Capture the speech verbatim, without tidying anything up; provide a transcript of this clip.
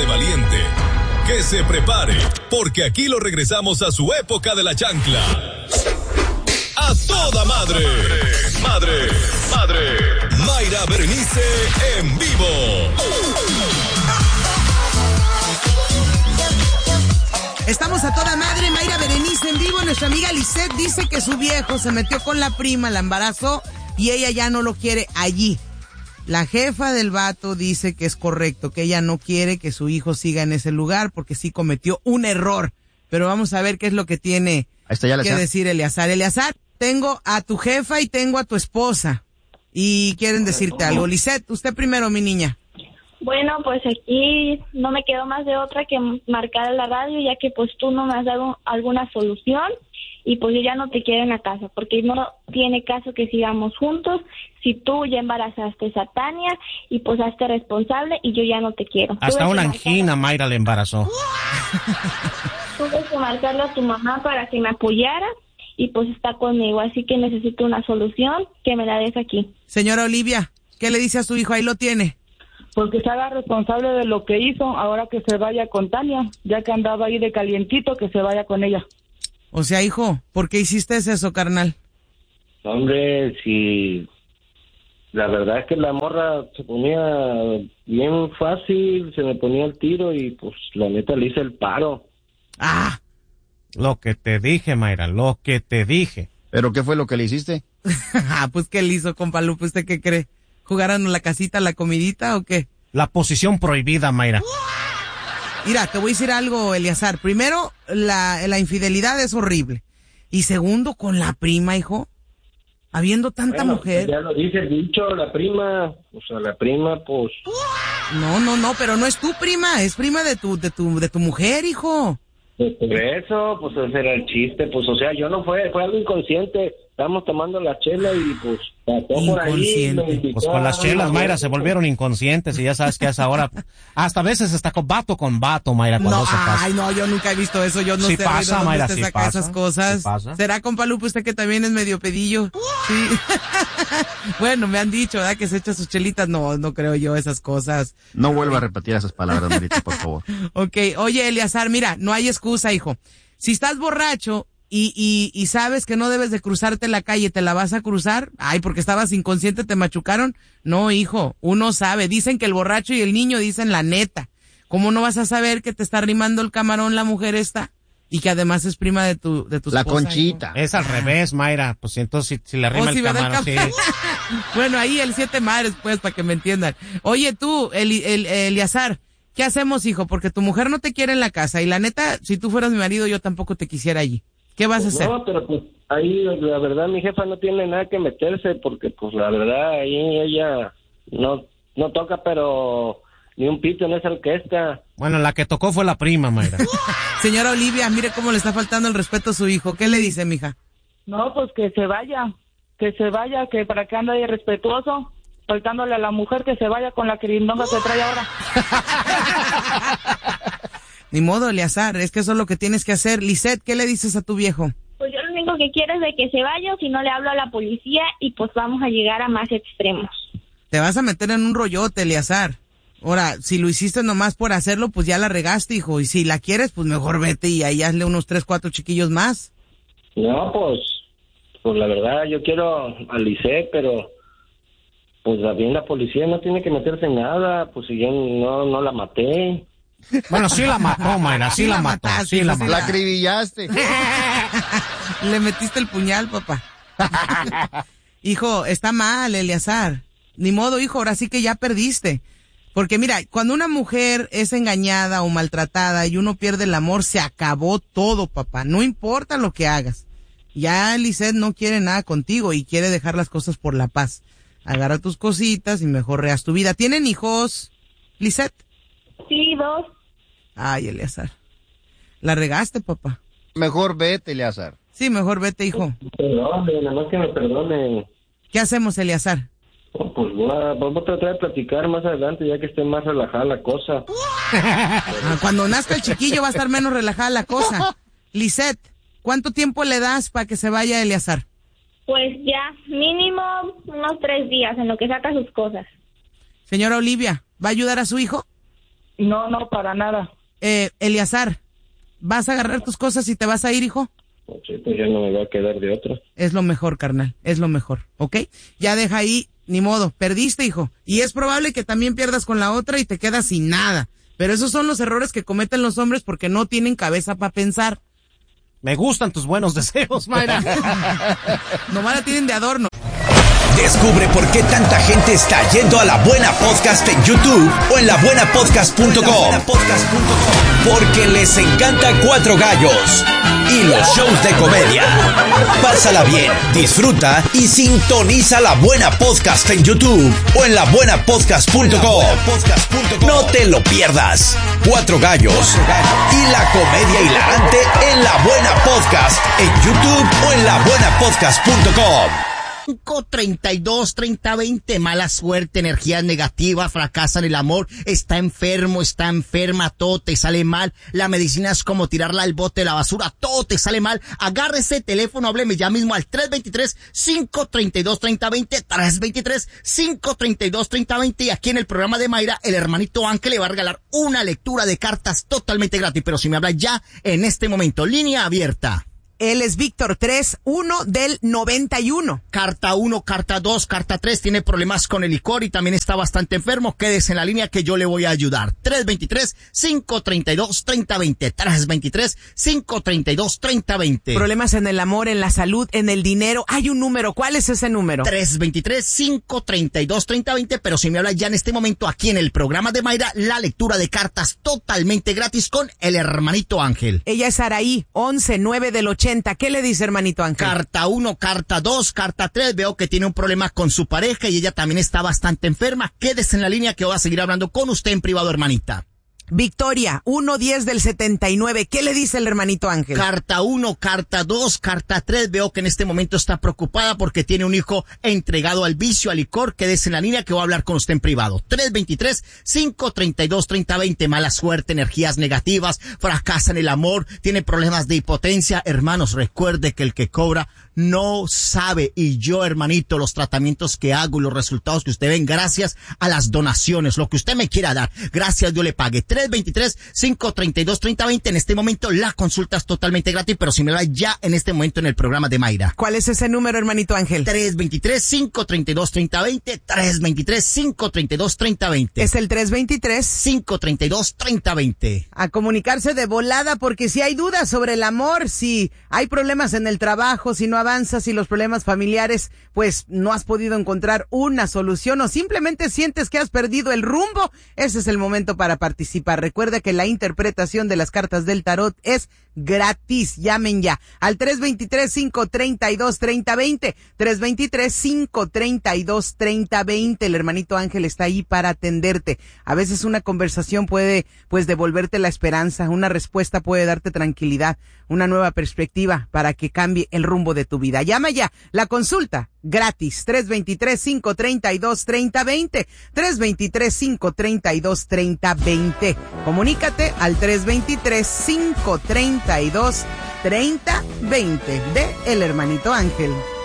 de valiente. Que se prepare, porque aquí lo regresamos a su época de la chancla. ¡A toda madre! ¡Madre! ¡Madre! Mayra Berenice en vivo. Estamos a toda madre, Mayra Berenice en vivo. Nuestra amiga Lisette dice que su viejo se metió con la prima, la embarazó y ella ya no lo quiere allí. La jefa del vato dice que es correcto, que ella no quiere que su hijo siga en ese lugar porque sí cometió un error. Pero vamos a ver qué es lo que tiene que decir Eleazar. Eleazar, tengo a tu jefa y tengo a tu esposa y quieren decirte algo. Lisette, usted primero, mi niña. Bueno, pues aquí no me quedó más de otra que marcar a la radio, ya que pues tú no me has dado alguna solución y pues yo ya no te quiero en la casa, porque no tiene caso que sigamos juntos si tú ya embarazaste a Tania y pues hazte responsable y yo ya no te quiero. Hasta una angina Mayra le embarazó. Tuve que marcarle a tu mamá para que me apoyara y pues está conmigo, así que necesito una solución que me la des aquí. Señora Olivia, ¿qué le dice a su hijo? Ahí lo tiene. Porque se haga responsable de lo que hizo, ahora que se vaya con Tania, ya que andaba ahí de calientito, que se vaya con ella. O sea, hijo, ¿por qué hiciste eso, carnal? Hombre, si la verdad es que la morra se ponía bien fácil, se me ponía el tiro y pues la neta le hice el paro. Ah, lo que te dije, Mayra, lo que te dije. ¿Pero qué fue lo que le hiciste? Ah, pues ¿qué le hizo, compa Lupe? ¿Usted qué cree? ¿Jugaron la casita, la comidita o qué? La posición prohibida, Mayra. Mira, te voy a decir algo, Eleazar. Primero, la, la infidelidad es horrible. Y segundo, con la prima, hijo. Habiendo tanta bueno, mujer. Ya lo dice el dicho, la prima. O sea, la prima, pues. No, no, no, pero no es tu prima, es prima de tu, de tu, de tu mujer, hijo. Pues por eso, pues ese era el chiste. Pues, o sea, yo no fue, fue algo inconsciente. Estábamos tomando la chela y pues pasó por ahí. Pues con las chelas, Mayra, se volvieron inconscientes y ya sabes que a esa hora, hasta a veces está con vato con vato, Mayra, cuando no, se pasa. Ay, no, yo nunca he visto eso, yo no sí sé pasa, de Mayra, usted sí saca pasa, esas cosas. Sí pasa. ¿Será, compa Lupe, usted que también es medio pedillo? Sí. Bueno, me han dicho, ¿verdad? Que se echa sus chelitas, no, no creo yo esas cosas. No vuelva a repetir esas palabras, Marita, por favor. Ok, oye, Eleazar, mira, no hay excusa, hijo. Si estás borracho y, y, y sabes que no debes de cruzarte la calle, ¿te la vas a cruzar? Ay, porque estabas inconsciente, te machucaron. No, hijo, uno sabe. Dicen que el borracho y el niño dicen la neta. ¿Cómo no vas a saber que te está rimando el camarón la mujer esta? Y que además es prima de tu, de tu esposa. La Conchita. Hijo. Es al revés, Mayra. Pues entonces si, si le rima oh, el si camarón, el sí. Bueno, ahí el siete madres, pues, para que me entiendan. Oye, tú, el, el, Eleazar, ¿qué hacemos, hijo? Porque tu mujer no te quiere en la casa y la neta, si tú fueras mi marido, yo tampoco te quisiera allí. ¿Qué vas pues a hacer? No, pero pues ahí la verdad mi jefa no tiene nada que meterse porque pues la verdad ahí ella no no toca pero ni un pito en esa orquesta. Bueno, la que tocó fue la prima, Mayra. Señora Olivia, mire cómo le está faltando el respeto a su hijo. ¿Qué le dice, mija? No, pues que se vaya, que se vaya, que para que ande irrespetuoso, faltándole a la mujer que se vaya con la querindonga que trae ahora. Ni modo, Eleazar, es que eso es lo que tienes que hacer. Lisette, ¿qué le dices a tu viejo? Pues yo lo único que quiero es de que se vaya o si no le hablo a la policía y pues vamos a llegar a más extremos. Te vas a meter en un rollote, Eleazar. Ahora, si lo hiciste nomás por hacerlo, pues ya la regaste, hijo. Y si la quieres, pues mejor vete y ahí hazle unos tres, cuatro chiquillos más. No, pues, pues la verdad yo quiero a Lisette, pero pues bien la policía no tiene que meterse en nada, pues si yo no, no la maté. Bueno, sí la mató, Mayra, sí, sí la, la mató, mataste, sí la sí mató. La acribillaste. Le metiste el puñal, papá. Hijo, está mal, Eleazar. Ni modo, hijo, ahora sí que ya perdiste. Porque mira, cuando una mujer es engañada o maltratada y uno pierde el amor, se acabó todo, papá. No importa lo que hagas. Ya Lisette no quiere nada contigo y quiere dejar las cosas por la paz. Agarra tus cositas y mejor reas tu vida. ¿Tienen hijos, Lisette? Sí, dos. Ay, Eleazar. La regaste, papá. Mejor vete, Eleazar. Sí, mejor vete, hijo. Perdone, nada más que me perdone. ¿Qué hacemos, Eleazar? Oh, pues voy a, vamos a tratar de platicar más adelante ya que esté más relajada la cosa. Ah, cuando nazca el chiquillo va a estar menos relajada la cosa. Lisette, ¿cuánto tiempo le das para que se vaya Eleazar? Pues ya, mínimo unos tres días en lo que saca sus cosas. Señora Olivia, ¿va a ayudar a su hijo? No, no, para nada. Eh, Eleazar, ¿vas a agarrar tus cosas y te vas a ir, hijo? Pues sí, pues ya no me va a quedar de otra. Es lo mejor, carnal, es lo mejor, ¿ok? Ya deja ahí, ni modo, perdiste, hijo. Y es probable que también pierdas con la otra y te quedas sin nada. Pero esos son los errores que cometen los hombres porque no tienen cabeza para pensar. Me gustan tus buenos deseos, Mayra. Nomás la tienen de adorno. Descubre por qué tanta gente está yendo a La Buena Podcast en YouTube o en la buena podcast punto com. Porque les encanta Cuatro Gallos y los shows de comedia. Pásala bien, disfruta y sintoniza La Buena Podcast en YouTube o en la buena podcast punto com. No te lo pierdas. Cuatro Gallos y la comedia hilarante en La Buena Podcast en YouTube o en la buena podcast punto com. cinco treinta y dos treinta veinte, mala suerte, energías negativas, fracasa en el amor, está enfermo, está enferma, todo te sale mal, la medicina es como tirarla al bote de la basura, todo te sale mal, agarre ese teléfono, hábleme ya mismo al tres veintitrés, cinco treinta y dos, treinta veinte, tres veintitrés, cinco treinta y dos, treinta veinte, y aquí en el programa de Mayra, el hermanito Ángel le va a regalar una lectura de cartas totalmente gratis, pero si me habla ya en este momento, línea abierta. Él es Víctor tres uno del noventa y uno. Carta uno, carta dos, carta tres, tiene problemas con el licor y también está bastante enfermo. Quédese en la línea que yo le voy a ayudar. tres veintitrés, cinco treinta y dos, treinta veinte. tres veintitrés, cinco treinta y dos, treinta veinte. Problemas en el amor, en la salud, en el dinero. Hay un número. ¿Cuál es ese número? tres veintitrés, cinco treinta y dos, treinta veinte. Pero si me habla ya en este momento aquí en el programa de Mayra, la lectura de cartas totalmente gratis con el hermanito Ángel. Ella es Araí, once nueve del ochenta. ¿Qué le dice, hermanito Ángel? Carta uno, carta dos, carta tres. Veo que tiene un problema con su pareja y ella también está bastante enferma. Quédese en la línea que voy a seguir hablando con usted en privado, hermanita. Victoria, uno diez del setenta y nueve. ¿Qué le dice el hermanito Ángel? Carta uno, carta dos, carta tres. Veo que en este momento está preocupada porque tiene un hijo entregado al vicio, al licor. Quédese en la línea que voy a hablar con usted en privado. tres veintitrés, cinco treinta y dos, treinta veinte. Mala suerte, energías negativas, fracasa en el amor, tiene problemas de impotencia. Hermanos, recuerde que el que cobra no sabe. Y yo, hermanito, los tratamientos que hago y los resultados que usted ven, gracias a las donaciones, lo que usted me quiera dar, gracias, yo le pague. tres veintitrés, cinco treinta y dos, treinta veinte. En este momento la consulta es totalmente gratis, pero si me va ya en este momento en el programa de Mayra. ¿Cuál es ese número, hermanito Ángel? tres veintitrés, cinco treinta y dos, treinta veinte. tres veintitrés, cinco treinta y dos, treinta veinte. Es el tres veintitrés, cinco treinta y dos, treinta veinte. A comunicarse de volada, porque si hay dudas sobre el amor, si hay problemas en el trabajo, si no avanzas, si los problemas familiares, pues no has podido encontrar una solución o simplemente sientes que has perdido el rumbo, ese es el momento para participar. Recuerda que la interpretación de las cartas del tarot es gratis. Llamen ya al tres veintitrés, cinco treinta y dos, treinta veinte. tres veintitrés, cinco treinta y dos, treinta veinte. El hermanito Ángel está ahí para atenderte. A veces una conversación puede, pues, devolverte la esperanza. Una respuesta puede darte tranquilidad, una nueva perspectiva para que cambie el rumbo de tu vida. Llama ya. La consulta gratis. tres veintitrés, cinco treinta y dos, treinta veinte. tres veintitrés, cinco treinta y dos, treinta veinte. Comunícate al tres veintitrés, cinco treinta y dos, treinta veinte de El Hermanito Ángel.